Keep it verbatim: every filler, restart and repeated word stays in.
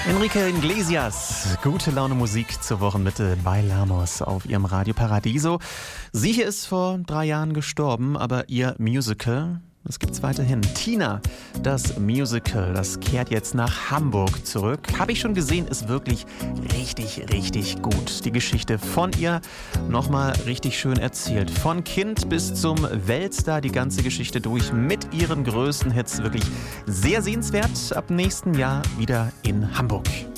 Enrique Iglesias, gute Laune Musik zur Wochenmitte bei Lamos auf ihrem Radio Paradiso. Sie hier ist vor drei Jahren gestorben, aber ihr Musical, das gibt's weiterhin. Tina, das Musical, das kehrt jetzt nach Hamburg zurück. Habe ich schon gesehen, ist wirklich richtig, richtig gut. Die Geschichte von ihr nochmal richtig schön erzählt. Von Kind bis zum Weltstar, die ganze Geschichte durch mit ihren größten Hits. Wirklich sehr sehenswert. Ab nächsten Jahr wieder in Hamburg.